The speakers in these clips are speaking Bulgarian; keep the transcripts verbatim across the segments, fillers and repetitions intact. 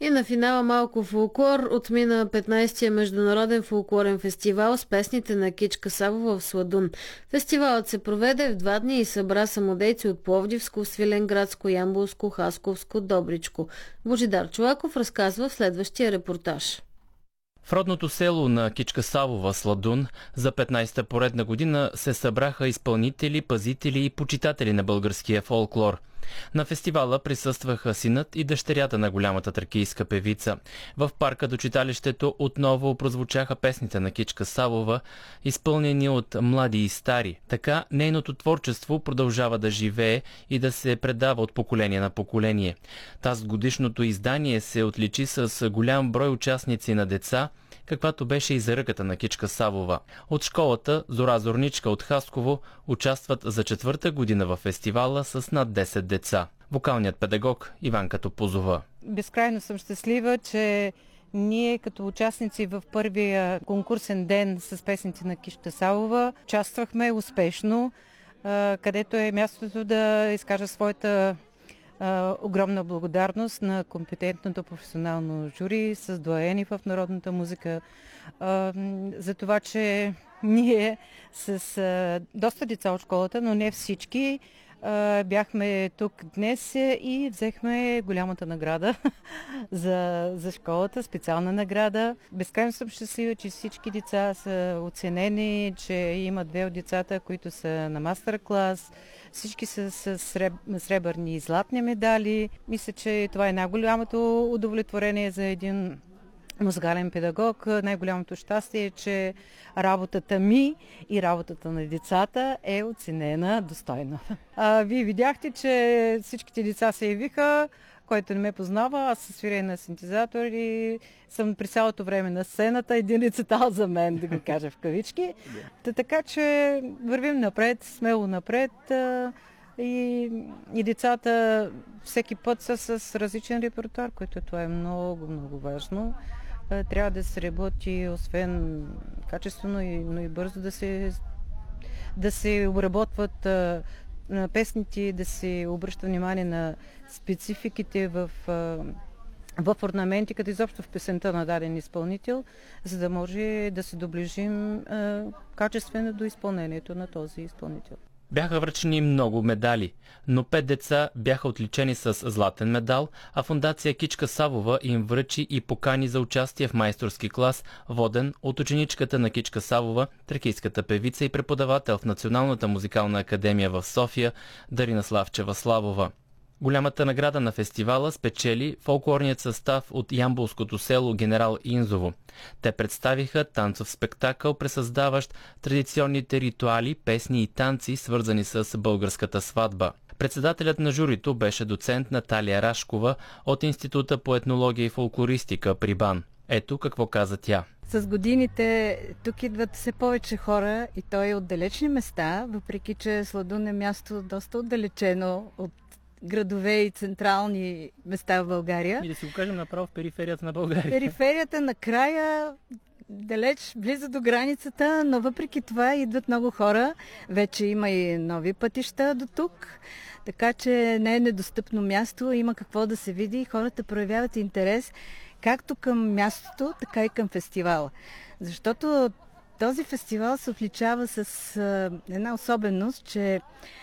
И на финала малко фолклор отмина петнайсетия международен фолклорен фестивал с песните на Кичка Савова в Сладун. Фестивалът се проведе в два дни и събра самодейци от Пловдивско, Свиленградско, Ямболско, Хасковско, Добричко. Божидар Чолаков разказва в следващия репортаж. В родното село на Кичка Савова, Сладун, за петнайсета поредна година се събраха изпълнители, пазители и почитатели на българския фолклор. На фестивала присъстваха синът и дъщерята на голямата тракийска певица. В парка до читалището отново прозвучаха песните на Кичка Савова, изпълнени от млади и стари. Така нейното творчество продължава да живее и да се предава от поколение на поколение. Тазгодишното издание се отличи с голям брой участници на деца, каквато беше и заръката на Кичка Савова. От школата Зора Зорничка от Хасково участват за четвърта година във фестивала с над десет деца. Вокалният педагог Иванка Топузова. Безкрайно съм щастлива, че ние като участници в първия конкурсен ден с песните на Кичка Савова участвахме успешно, където е мястото да изкажа своята Uh, огромна благодарност на компетентното професионално жури с доайени в народната музика uh, за това, че ние с uh, доста деца от школата, но не всички, uh, бяхме тук днес и взехме голямата награда за, за школата, специална награда. Безкрайно съм щастлива, че всички деца са оценени, че има две от децата, които са на мастер-клас. Всички са с сребърни и златни медали. Мисля, че това е най-голямото удовлетворение за един музикален педагог. Най-голямото щастие е, че работата ми и работата на децата е оценена достойно. А, вие видяхте, че всичките деца се явиха. Който не ме познава, аз със свиря на синтезатор и съм при цялото време на сцената, един рецитал за мен, да го кажа в кавички. Та, така че вървим напред, смело напред а, и, и децата всеки път са с различен репертуар, което това е много, много важно. А, трябва да се работи, освен качествено, и, но и бързо да се, да се обработват а, на песните, да се обръща внимание на спецификите в, в орнаментиката, изобщо в песента на даден изпълнител, за да може да се доближим а, качествено до изпълнението на този изпълнител. Бяха връчени много медали, но пет деца бяха отличени с златен медал, а фондация Кичка Савова им връчи и покани за участие в майсторски клас, воден от ученичката на Кичка Савова, тракийската певица и преподавател в Националната музикална академия в София Дарина Славчева Славова. Голямата награда на фестивала спечели фолклорният състав от ямболското село Генерал Инзово. Те представиха танцов спектакъл, пресъздаващ традиционните ритуали, песни и танци, свързани с българската сватба. Председателят на журито беше доцент Наталия Рашкова от Института по етнология и фолклористика при БАН. Ето какво каза тя. С годините тук идват все повече хора и то е от далечни места, въпреки че Сладун е място доста отдалечено от градове и централни места в България. И да си го кажем направо в периферията на България. Периферията накрая, далеч, близо до границата, но въпреки това идват много хора. Вече има и нови пътища до тук, така че не е недостъпно място, има какво да се види и хората проявяват интерес както към мястото, така и към фестивала. Защото този фестивал се отличава с а, една особеност, че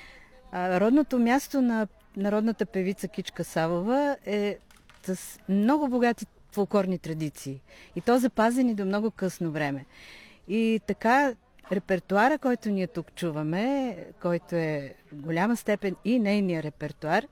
а, родното място на народната певица Кичка Савова е с много богати фолклорни традиции. И то запазени до много късно време. И така репертуара, който ние тук чуваме, който е в голяма степен и нейния репертуар,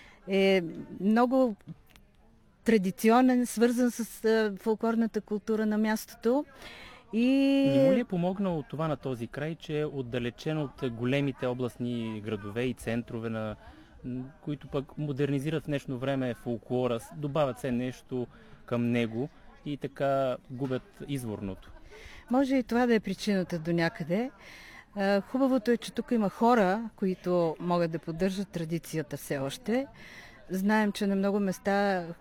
е много традиционен, свързан с а, фолклорната култура на мястото. И... Не му ли е помогнало това на този край, че е отдалечен от големите областни градове и центрове, на които пък модернизират в днешно време фолклора, добавят се нещо към него и така губят изворното? Може и това да е причината до някъде. Хубавото е, че тук има хора, които могат да поддържат традицията все още. Знаем, че на много места